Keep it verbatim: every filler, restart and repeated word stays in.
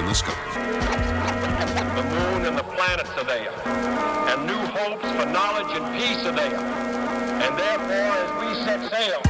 telescope. The moon and the planets are there, and new hopes for knowledge and peace are there. And therefore, as we set sail